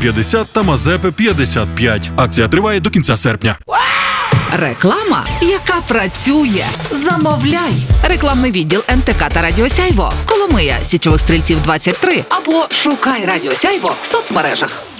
50 та Мазепи 55. Акція триває до кінця серпня. Реклама, яка працює. Замовляй. Рекламний відділ НТК та Радіо Сяйво. Коломия, Січових Стрільців 23. Або шукай Радіо Сяйво в соцмережах.